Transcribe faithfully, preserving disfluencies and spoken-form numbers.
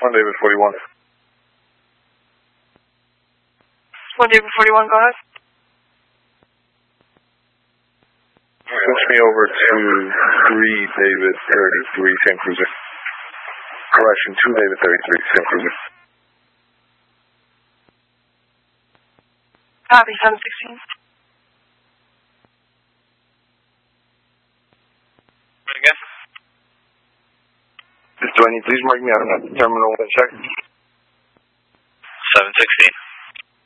One David forty-one. One David forty-one, go ahead. Switch me over to three David thirty-three, same cruiser. Correction, two David thirty-three, same cruiser. Copy, seven sixteen. Again? twenty, please mark me out on that terminal and check. seven sixteen.